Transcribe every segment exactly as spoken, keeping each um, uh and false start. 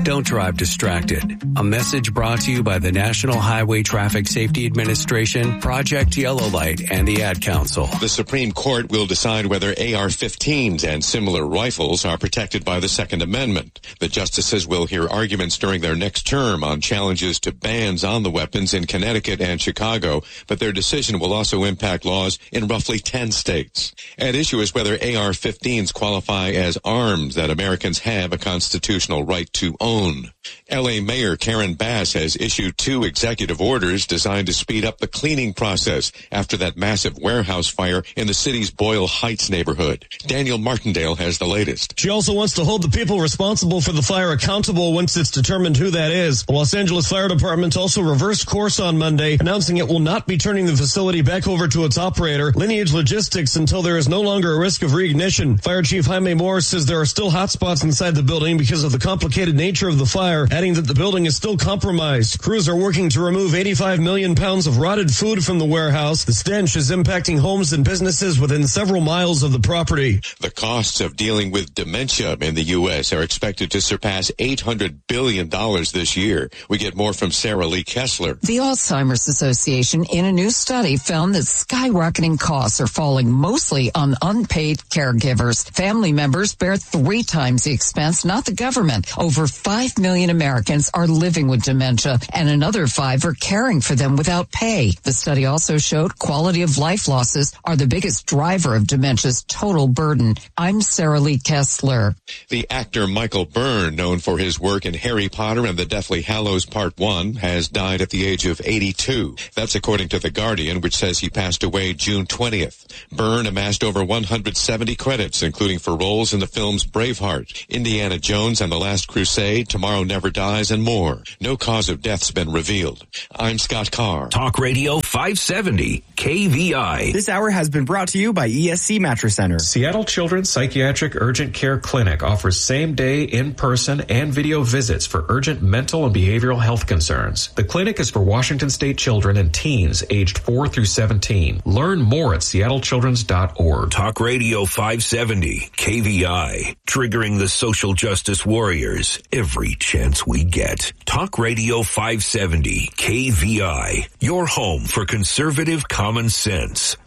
Don't drive distracted. A message brought to you by the National Highway Traffic Safety Administration, Project Yellow Light, and the Ad Council. The Supreme Court will decide whether A R fifteens and similar rifles are protected by the Second Amendment. The justices will hear arguments during their next term on challenges to bans on the weapons in Connecticut and Chicago, but their decision will also impact laws in roughly ten states. At issue is whether A R fifteens qualify as arms that Americans have a constitutional right to own. L A Mayor Karen Bass has issued two executive orders designed to speed up the cleaning process after that massive warehouse fire in the city's Boyle Heights neighborhood. Daniel Martindale has the latest. She also wants to hold the people responsible for the fire accountable once it's determined who that is. The Los Angeles Fire Department also reversed course on Monday, announcing it will not be turning the facility back over to its operator, Lineage Logistics, until there is no longer a risk of reignition. Fire Chief Jaime Morris says there are still hot spots inside the building because of the complicated nature of the fire, adding that the building is still compromised. Crews are working to remove eighty-five million pounds of rotted food from the warehouse. The stench is impacting homes and businesses within several miles of the property. The costs of dealing with dementia in the U S are expected to surpass eight hundred billion dollars this year. We get more from Sarah Lee Kessler. The Alzheimer's Association, in a new study, found that skyrocketing costs are falling mostly on unpaid caregivers. Family members bear three times the expense, not the government. Over five million Americans are living with dementia, and another five are caring for them without pay. The study also showed quality of life losses are the biggest driver of dementia's total burden. I'm Sarah Lee Kessler. The actor Michael Byrne, known for his work in Harry Potter and the Deathly Hallows Part one, has died at the age of eighty-two. That's according to The Guardian, which says he passed away June twentieth. Byrne amassed over one hundred seventy credits, including for roles in the films Braveheart, Indiana Jones and the Last Crusade, Tomorrow Never Dies, and more. No cause of death's been revealed. I'm Scott Carr. Talk Radio five seventy, K V I. This hour has been brought to you by E S C Mattress Center. Seattle Children's Psychiatric Urgent Care Clinic offers same-day, in-person, and video visits for urgent mental and behavioral health concerns. The clinic is for Washington State children and teens aged four through seventeen. Learn more at seattle children's dot org. Talk Radio five seventy, K V I. Triggering the social justice warriors every chance we get. Talk Radio five seventy, K V I. Your home for conservative common sense.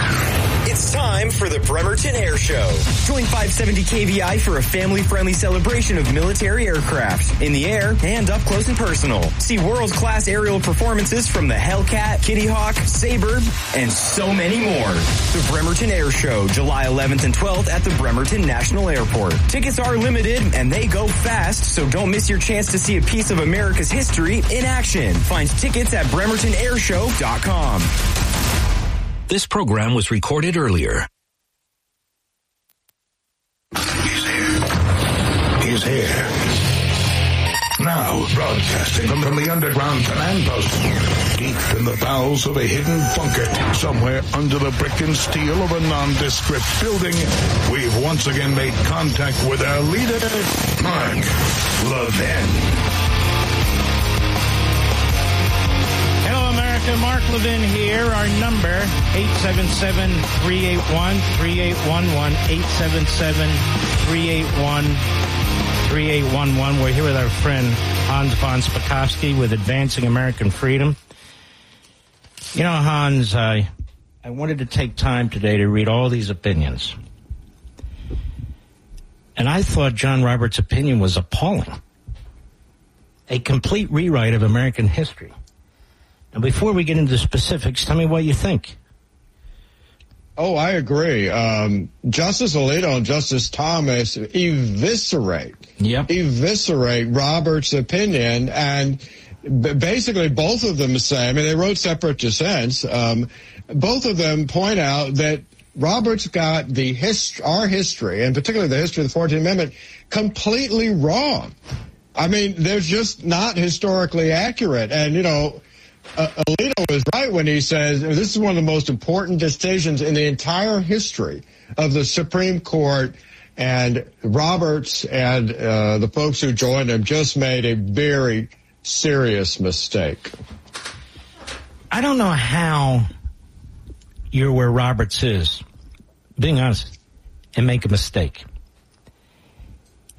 It's time for the Bremerton Air Show. Join five seventy K V I for a family-friendly celebration of military aircraft in the air and up close and personal. See world-class aerial performances from the Hellcat, Kitty Hawk, Sabre, and so many more. The Bremerton Air Show, July eleventh and twelfth at the Bremerton National Airport. Tickets are limited and they go fast, so don't miss your chance to see a piece of America's history in action. Find tickets at bremerton air show dot com. This program was recorded earlier. He's here. He's here. Now, broadcasting from the underground command post, deep in the bowels of a hidden bunker, somewhere under the brick and steel of a nondescript building, we've once again made contact with our leader, Mark Levin. Mark Levin here. Our number, eight seven seven, three eight one, three eight one one, eight seven seven, three eight one, three eight one one. We're here with our friend Hans von Spakovsky with Advancing American Freedom. You know, Hans, I, I wanted to take time today to read all these opinions. And I thought John Roberts' opinion was appalling. A complete rewrite of American history. And before we get into the specifics, tell me what you think. Oh, I agree. Um, Justice Alito and Justice Thomas eviscerate, yep. eviscerate Roberts' opinion, and b- basically both of them say, I mean, they wrote separate dissents. Um, both of them point out that Roberts got the hist- our history, and particularly the history of the fourteenth Amendment, completely wrong. I mean, they're just not historically accurate. And, you know, Uh, Alito was right when he says this is one of the most important decisions in the entire history of the Supreme Court, and Roberts and uh, the folks who joined him just made a very serious mistake. I don't know how you're where Roberts is, being honest, and make a mistake.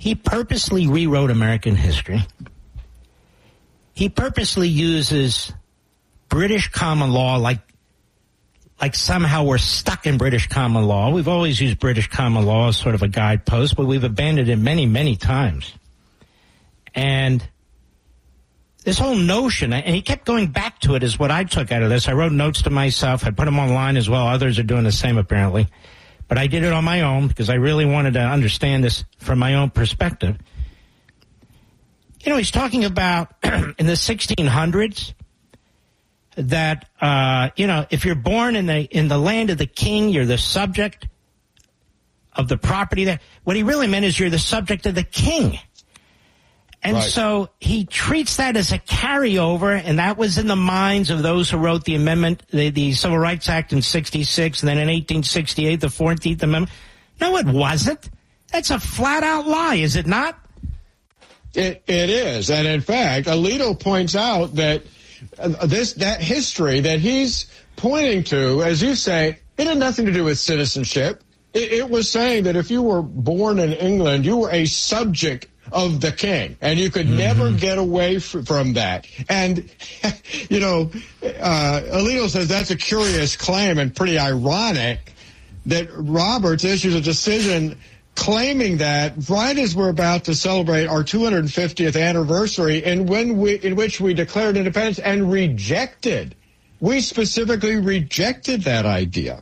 he purposely rewrote American history. He purposely uses British common law like like somehow we're stuck in British common law. We've always used British common law as sort of a guidepost, but we've abandoned it many, many times. And this whole notion, and he kept going back to it, is what I took out of this. I wrote notes to myself. I put them online as well. Others are doing the same, apparently. But I did it on my own because I really wanted to understand this from my own perspective. You know, he's talking about in the sixteen hundreds that, uh, you know, if you're born in the in the land of the king, you're the subject of the property there. What he really meant is you're the subject of the king. And right. So he treats that as a carryover, and that was in the minds of those who wrote the amendment, the, the Civil Rights Act in sixty-six, and then in eighteen sixty-eight, the fourteenth Amendment. No, it wasn't. That's a flat-out lie, is it not? It, it is. And in fact, Alito points out that uh, this that history that he's pointing to, as you say, it had nothing to do with citizenship. It, it was saying that if you were born in England, you were a subject of the king, and you could mm-hmm. never get away f- from that. And, you know, uh, Alito says that's a curious claim and pretty ironic that Roberts issues a decision claiming that right as we're about to celebrate our two hundred fiftieth anniversary, and when we, in which we declared independence and rejected, we specifically rejected that idea.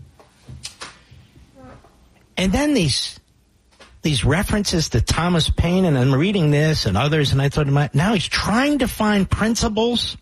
And then these these references to Thomas Paine, and I'm reading this and others, and I thought, now he's trying to find principles,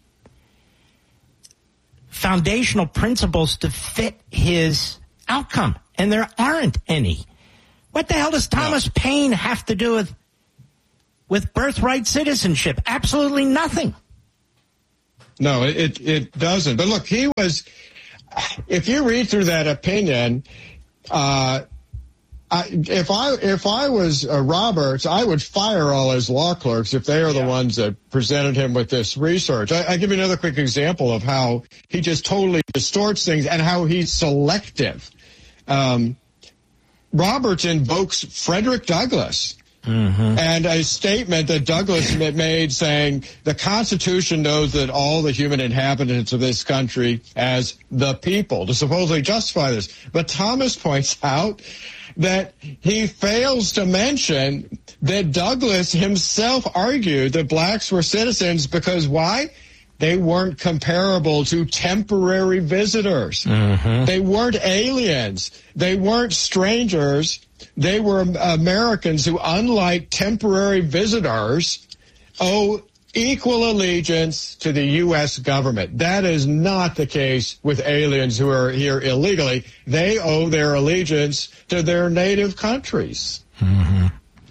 foundational principles to fit his outcome, and there aren't any. What the hell does Thomas no. Paine have to do with with birthright citizenship? Absolutely nothing. No, it it doesn't. But look, he was, if you read through that opinion, uh, I, if I if I was uh, Roberts, I would fire all his law clerks if they are yeah. the ones that presented him with this research. I, I give you another quick example of how he just totally distorts things and how he's selective. Um, Roberts invokes Frederick Douglass mm-hmm. and a statement that Douglass made saying the Constitution knows that all the human inhabitants of this country as the people, to supposedly justify this. But Thomas points out that he fails to mention that Douglass himself argued that blacks were citizens because why? They weren't comparable to temporary visitors. Mm-hmm. They weren't aliens. They weren't strangers. They were Americans who, unlike temporary visitors, owe equal allegiance to the U S government. That is not the case with aliens who are here illegally. They owe their allegiance to their native countries. Mm-hmm.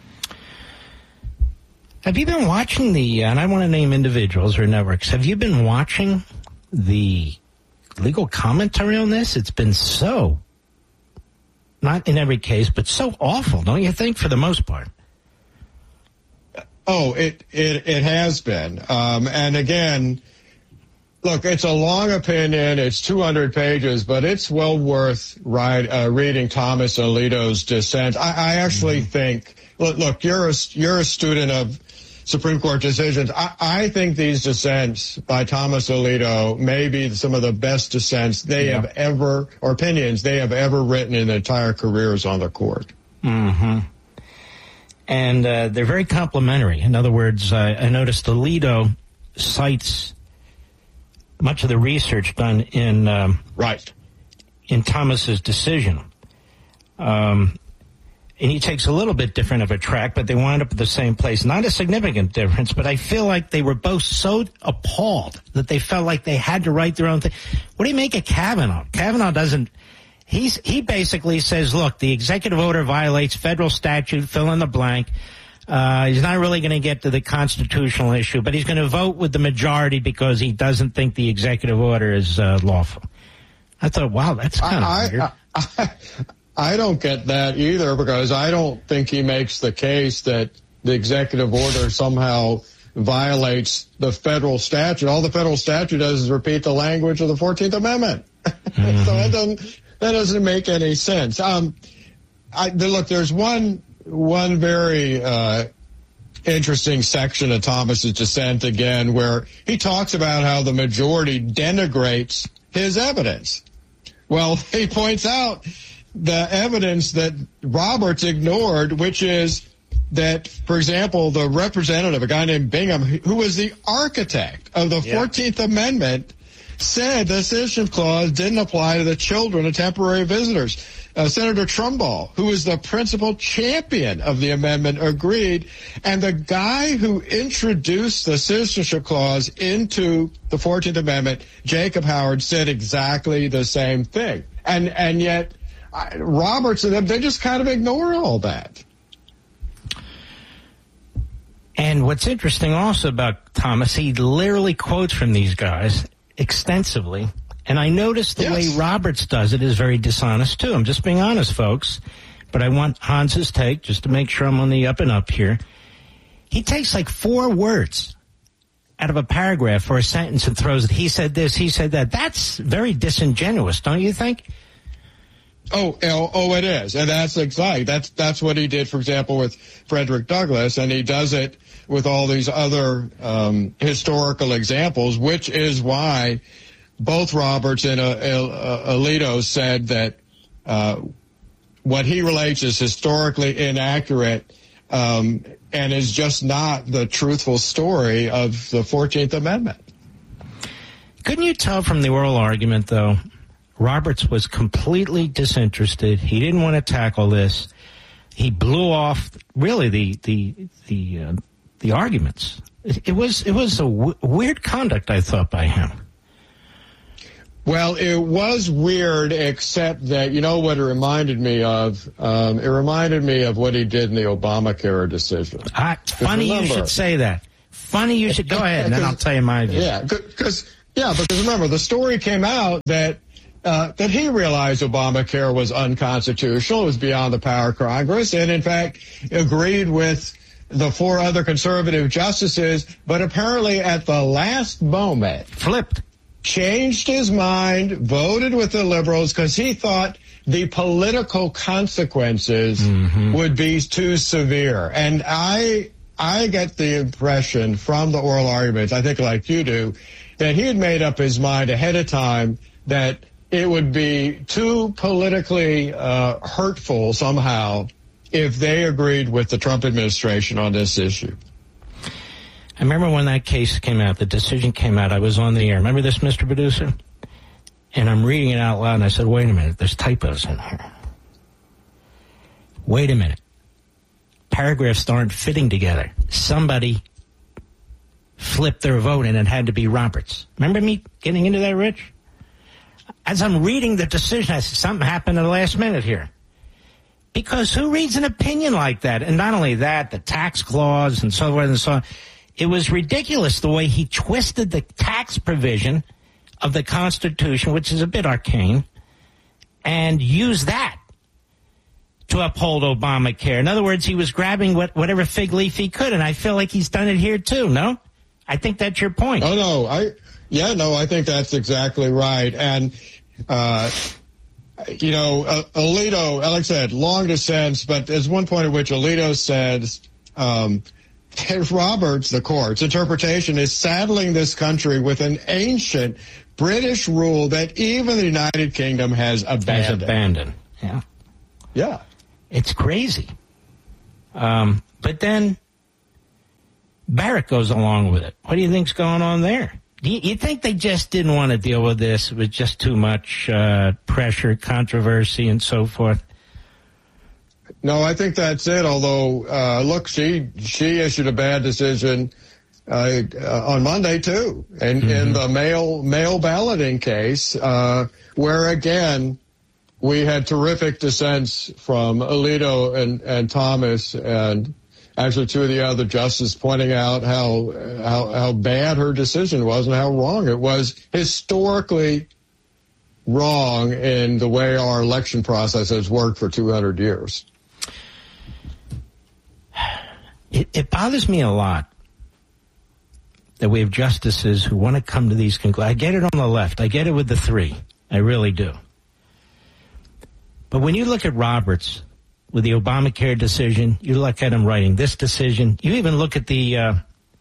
Have you been watching the, and I want to name individuals or networks, have you been watching the legal commentary on this? It's been so, not in every case, but so awful, don't you think, for the most part? Oh, it it, it has been. Um, and again, look, it's a long opinion. It's two hundred pages, but it's well worth ride, uh, reading Thomas Alito's dissent. I, I actually mm-hmm. think, look, look, you're a, you're a student of Supreme Court decisions. I, I think these dissents by Thomas Alito may be some of the best dissents they yeah. have ever, or opinions they have ever written in their entire careers on the court. Mm-hmm. And uh, they're very complimentary. In other words, uh, I noticed Alito cites much of the research done in um, right in Thomas's decision. Um, and he takes a little bit different of a track, but they wind up at the same place. Not a significant difference, but I feel like they were both so appalled that they felt like they had to write their own thing. What do you make of Kavanaugh? Kavanaugh doesn't... He's, he basically says, look, the executive order violates federal statute, fill in the blank. Uh, he's not really going to get to the constitutional issue, but he's going to vote with the majority because he doesn't think the executive order is uh, lawful. I thought, wow, that's kind of weird. I, I, I don't get that either because I don't think he makes the case that the executive order somehow violates the federal statute. All the federal statute does is repeat the language of the fourteenth Amendment. Mm-hmm. So that doesn't... That doesn't make any sense. Um, I, look, there's one one very uh, interesting section of Thomas's dissent again, where he talks about how the majority denigrates his evidence. Well, he points out the evidence that Roberts ignored, which is that, for example, the representative, a guy named Bingham, who was the architect of the yeah. fourteenth Amendment, said the citizenship clause didn't apply to the children of temporary visitors. Uh, Senator Trumbull, who was the principal champion of the amendment, agreed. And the guy who introduced the citizenship clause into the fourteenth Amendment, Jacob Howard, said exactly the same thing. And and yet I, Roberts and them, they just kind of ignore all that. And what's interesting also about Thomas, he literally quotes from these guys extensively. And I noticed the yes. way Roberts does it is very dishonest, too. I'm just being honest, folks. But I want Hans's take, just to make sure I'm on the up and up here. He takes like four words out of a paragraph or a sentence and throws it. He said this, he said that. That's very disingenuous, don't you think? Oh, oh, oh, it is. And that's exactly, that's, that's what he did, for example, with Frederick Douglass. And he does it with all these other um, historical examples, which is why both Roberts and uh, uh, Alito said that uh, what he relates is historically inaccurate um, and is just not the truthful story of the fourteenth Amendment. Couldn't you tell from the oral argument, though, Roberts was completely disinterested. He didn't want to tackle this. He blew off, really, the the the uh, the arguments. It, it was it was a w- weird conduct, I thought, by him. Well, it was weird, except that, you know what it reminded me of? Um, it reminded me of what he did in the Obamacare decision. Uh, funny remember, you should say that. Funny you should. Go ahead, and then I'll tell you my view. Yeah, because yeah, because remember, the story came out that uh, that he realized Obamacare was unconstitutional, it was beyond the power of Congress, and in fact agreed with the four other conservative justices, but apparently at the last moment flipped. Changed his mind, voted with the liberals because he thought the political consequences mm-hmm. would be too severe. And I I get the impression from the oral arguments, I think like you do, that he had made up his mind ahead of time that it would be too politically uh, hurtful somehow if they agreed with the Trump administration on this issue. I remember when that case came out, the decision came out, I was on the air. Remember this, Mister Producer? And I'm reading it out loud, and I said, wait a minute, there's typos in here. Wait a minute. Paragraphs aren't fitting together. Somebody flipped their vote, and it had to be Roberts. Remember me getting into that, Rich? As I'm reading the decision, I said, something happened at the last minute here. Because who reads an opinion like that? And not only that, the tax clause and so forth and so on. It was ridiculous the way he twisted the tax provision of the Constitution, which is a bit arcane, and used that to uphold Obamacare. In other words, he was grabbing what, whatever fig leaf he could, and I feel like he's done it here too, no? I think that's your point. Oh, no. I Yeah, no, I think that's exactly right. And, uh, you know, uh, Alito, like I said, long dissents, but there's one point at which Alito says, um, Roberts, the court's interpretation is saddling this country with an ancient British rule that even the United Kingdom has abandoned. Has abandoned, yeah. Yeah. It's crazy. Um, but then Barrett goes along with it. What do you think's going on there? Do you, you think they just didn't want to deal with this? It was just too much uh, pressure, controversy, and so forth? No, I think that's it. Although, uh, look, she she issued a bad decision uh, uh, on Monday too, and mm-hmm. in the mail mail balloting case, uh, where again we had terrific dissents from Alito and, and Thomas, and actually two of the other justices pointing out how how how bad her decision was and how wrong it was, historically wrong in the way our election process has worked for two hundred years. It, it bothers me a lot that we have justices who want to come to these conclusions. I get it on the left. I get it with the three. I really do. But when you look at Roberts, with the Obamacare decision. You look at him writing this decision. You even look at the uh,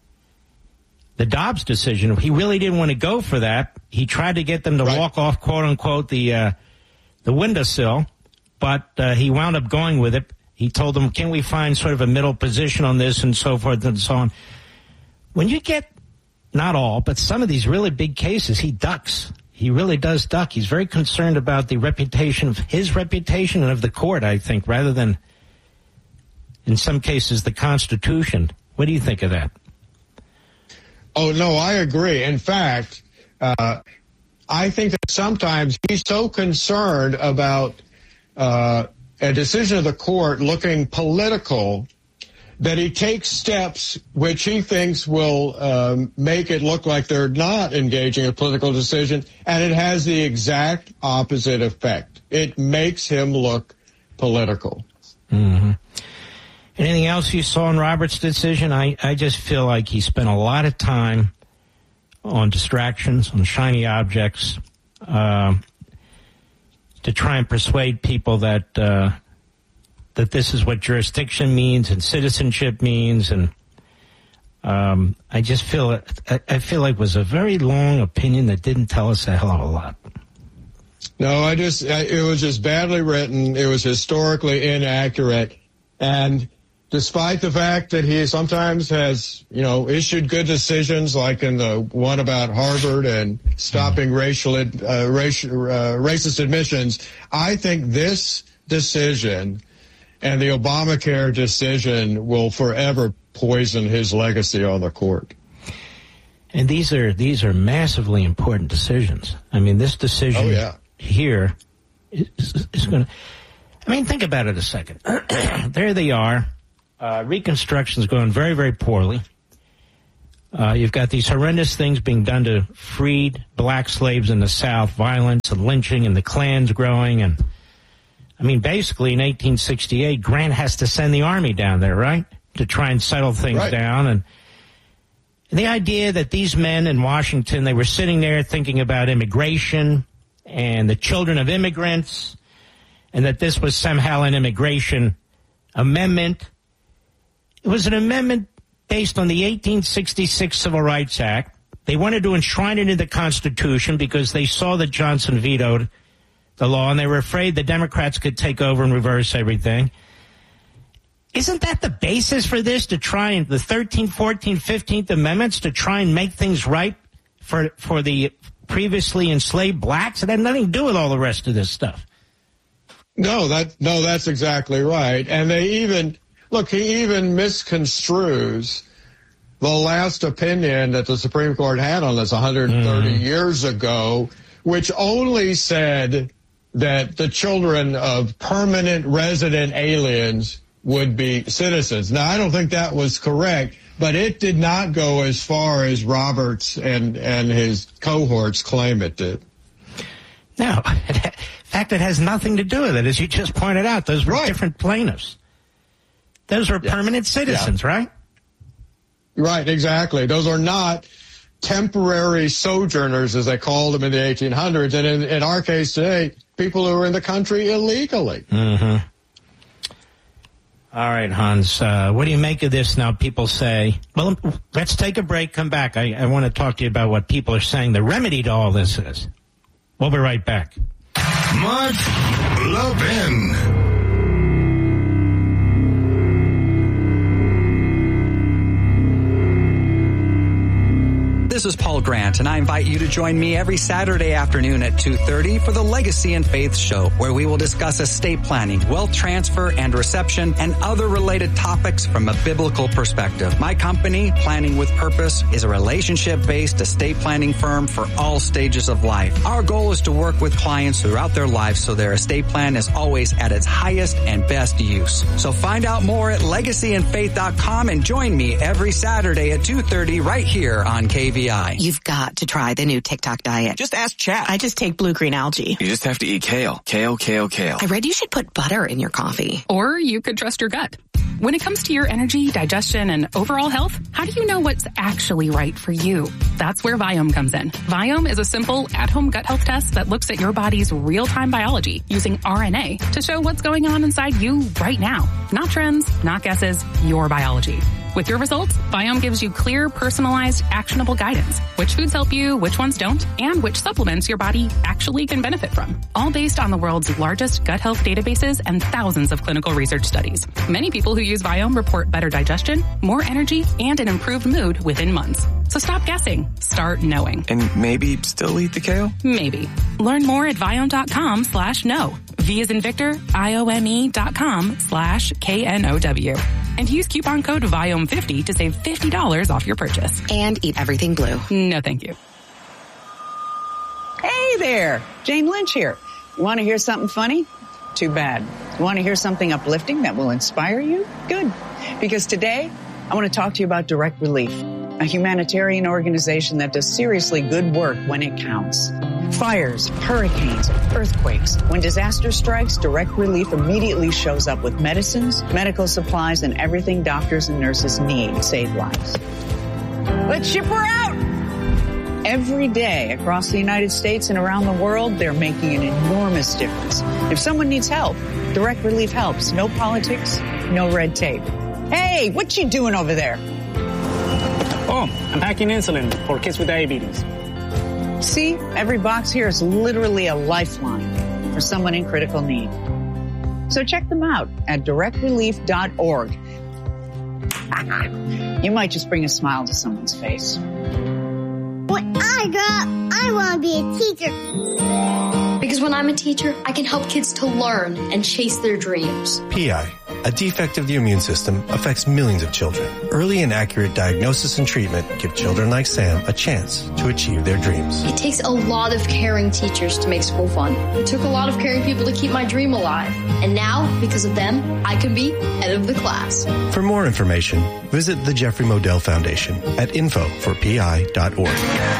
the Dobbs decision. He really didn't want to go for that. He tried to get them to right. walk off, quote unquote, the uh, the windowsill, but uh, he wound up going with it. He told them, "Can we find sort of a middle position on this," and so forth and so on. When you get not all, but some of these really big cases, he ducks. He really does duck. He's very concerned about the reputation of his reputation and of the court, I think, rather than, in some cases, the Constitution. What do you think of that? Oh, no, I agree. In fact, uh, I think that sometimes he's so concerned about uh, a decision of the court looking political that he takes steps which he thinks will um, make it look like they're not engaging a political decision, and it has the exact opposite effect. It makes him look political. Mm-hmm. Anything else you saw in Roberts' decision? I, I just feel like he spent a lot of time on distractions, on shiny objects, uh, to try and persuade people that uh, that this is what jurisdiction means and citizenship means, and um, I just feel I, I feel like it was a very long opinion that didn't tell us a hell of a lot. No, I just it was just badly written. It was historically inaccurate, and despite the fact that he sometimes has, you know, issued good decisions, like in the one about Harvard and stopping racial, uh, racial uh, racist admissions, I think this decision and the Obamacare decision will forever poison his legacy on the court. And these are these are massively important decisions. I mean, this decision oh, yeah. here is, is going to. I mean, think about it a second. There they are. Uh, Reconstruction's going very, very poorly. Uh, you've got these horrendous things being done to freed black slaves in the South, violence and lynching, and the Klan's growing. And I mean, basically, in eighteen sixty-eight, Grant has to send the army down there, right, to try and settle things right. down. And, and the idea that these men in Washington, they were sitting there thinking about immigration and the children of immigrants, and that this was somehow an immigration amendment. It was an amendment based on the eighteen sixty-six Civil Rights Act. They wanted to enshrine it in the Constitution because they saw that Johnson vetoed the law, and they were afraid the Democrats could take over and reverse everything. Isn't that the basis for this, to try and the thirteenth, fourteenth, fifteenth Amendments, to try and make things right for for the previously enslaved blacks? It had nothing to do with all the rest of this stuff. No, that no, that's exactly right. And they even... Look, he even misconstrues the last opinion that the Supreme Court had on this one hundred thirty mm. years ago, which only said that the children of permanent resident aliens would be citizens. Now, I don't think that was correct, but it did not go as far as Roberts and, and his cohorts claim it did. No. In fact, it has nothing to do with it. As you just pointed out, those were right. different plaintiffs. Those are yes. permanent citizens, yeah. right? Right, exactly. Those are not temporary sojourners, as they called them in the eighteen hundreds. And in, in our case today, people who are in the country illegally. Mm-hmm. All right, Hans, uh, what do you make of this now? People say, well, let's take a break, come back. I, I want to talk to you about what people are saying the remedy to all this is. We'll be right back. Mark Levin. This is Paul Grant, and I invite you to join me every Saturday afternoon at two thirty for the Legacy and Faith Show, where we will discuss estate planning, wealth transfer and reception, and other related topics from a biblical perspective. My company, Planning with Purpose, is a relationship-based estate planning firm for all stages of life. Our goal is to work with clients throughout their lives so their estate plan is always at its highest and best use. So find out more at legacy and faith dot com and join me every Saturday at two thirty right here on K V V I. You've got to try the new TikTok diet. Just ask Chat. I just take blue-green algae. You just have to eat kale. Kale, kale, kale. I read you should put butter in your coffee. Or you could trust your gut. When it comes to your energy, digestion, and overall health, how do you know what's actually right for you? That's where Viome comes in. Viome is a simple, at-home gut health test that looks at your body's real-time biology using R N A to show what's going on inside you right now. Not trends, not guesses, your biology. With your results, Viome gives you clear, personalized, actionable guidance. Which foods help you, which ones don't, and which supplements your body actually can benefit from. All based on the world's largest gut health databases and thousands of clinical research studies. Many people who use Viome report better digestion, more energy, and an improved mood within months. So stop guessing. Start knowing. And maybe still eat the kale? Maybe. Learn more at Viome.com slash no. V as in Victor, I-O-M-E dot com slash K N O W. And use coupon code Viome fifty to save fifty dollars off your purchase. And eat everything blue. No, thank you. Hey there, Jane Lynch here. You want to hear something funny? Too bad. You want to hear something uplifting that will inspire you? Good. Because today, I want to talk to you about Direct Relief, a humanitarian organization that does seriously good work when it counts. Fires, hurricanes, earthquakes. When disaster strikes, Direct Relief immediately shows up with medicines, medical supplies, and everything doctors and nurses need to save lives. Let's ship her out! Every day across the United States and around the world, they're making an enormous difference. If someone needs help, Direct Relief helps. No politics, no red tape. Hey, what you doing over there? Oh, I'm packing insulin for kids with diabetes. See, every box here is literally a lifeline for someone in critical need. So check them out at direct relief dot org. You might just bring a smile to someone's face. When I grow up, I want to be a teacher. Because when I'm a teacher, I can help kids to learn and chase their dreams. P I, a defect of the immune system, affects millions of children. Early and accurate diagnosis and treatment give children like Sam a chance to achieve their dreams. It takes a lot of caring teachers to make school fun. It took a lot of caring people to keep my dream alive. And now, because of them, I can be head of the class. For more information, visit the Jeffrey Modell Foundation at info for P I dot org.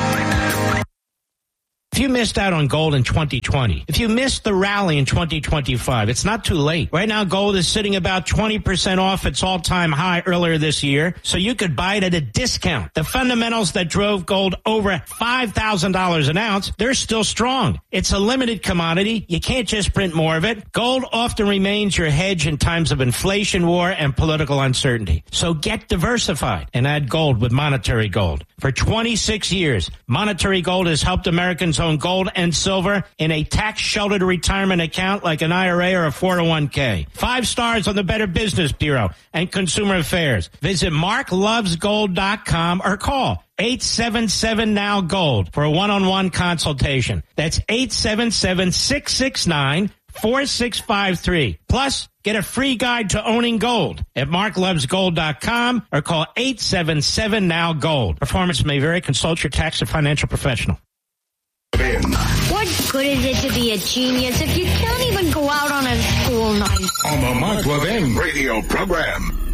If you missed out on gold in twenty twenty, if you missed the rally in twenty twenty-five, it's not too late. Right now, gold is sitting about twenty percent off its all-time high earlier this year, so you could buy it at a discount. The fundamentals that drove gold over five thousand dollars an ounce, they're still strong. It's a limited commodity. You can't just print more of it. Gold often remains your hedge in times of inflation, war, and political uncertainty. So get diversified and add gold with Monetary Gold. For twenty-six years, Monetary Gold has helped Americans own gold and silver in a tax-sheltered retirement account like an I R A or a four oh one k. Five stars on the Better Business Bureau and Consumer Affairs. Visit mark loves gold dot com or call eight seven seven now gold for a one-on-one consultation. That's eight seven seven, six six nine, four six five three. Plus, get a free guide to owning gold at mark loves gold dot com or call eight seven seven now gold. Performance may vary. Consult your tax or financial professional. What good is it to be a genius if you can't even go out on a school night? On the Mark Levin radio program.